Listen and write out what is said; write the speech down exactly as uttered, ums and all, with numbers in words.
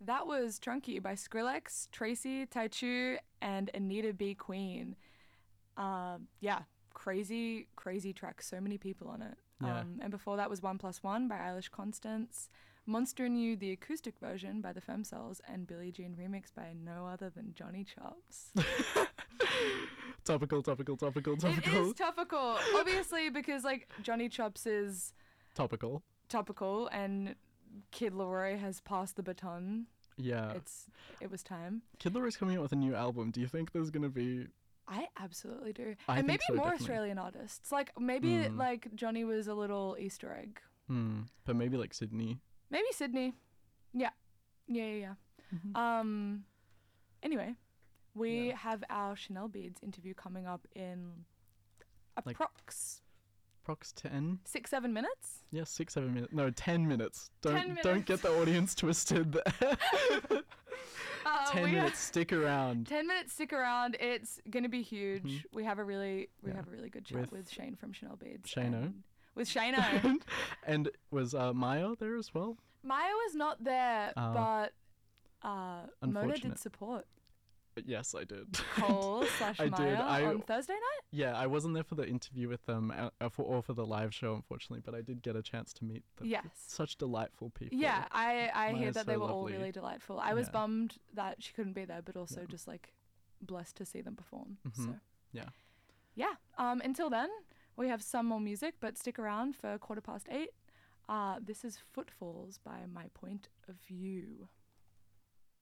That was Trunky by Skrillex, Tracy, Taichu, and Anita B. Queen. Um, yeah, crazy, crazy track. So many people on it. Yeah. Um, and before that was One Plus One by Eilish Constance, Monster and You, the acoustic version by the Femcells, and Billie Jean remix by no other than Johnny Chops. Topical, topical, topical, topical. It is topical, obviously, because like Johnny Chops is Topical. topical, and Kid Laroi has passed the baton. Yeah. It's it was time. Kid Laroi's coming out with a new album. Do you think there's gonna be? I absolutely do. I and think maybe so, more definitely. Australian artists. Like maybe Mm. like Johnny was a little Easter egg. Hmm. But maybe like Sydney. Maybe Sydney. Yeah. Yeah, yeah, yeah. Mm-hmm. Um anyway, we Yeah. have our Chanel Beads interview coming up in Like- approx Prox ten. six, seven minutes. Yeah, six, seven minutes. No, ten minutes. Don't Ten don't minutes. get the audience twisted. Uh, ten we- minutes. Stick around. Ten minutes, stick around. It's gonna be huge. Mhm. We have a really we Yeah. have a really good chat With with, Shane from Chanel Beads. Shano. and- With Shano. And was uh, Maya there as well? Maya was not there, Oh. but uh, Mona Unfortunate. did support Yes, I did. Cole slash I did. Maya I- on Thursday night. Yeah, I wasn't there for the interview with them uh, uh, for, or for the live show, unfortunately, but I did get a chance to meet them. Yes. Such delightful people. Yeah, I, I hear Maya's that they so were all lovely. really delightful. I was Yeah. bummed that she couldn't be there, but also Yeah. just like blessed to see them perform. Mhm. So Yeah. yeah. Um, until then, we have some more music, but stick around for quarter past eight. Uh, this is Footfalls by My Point of View.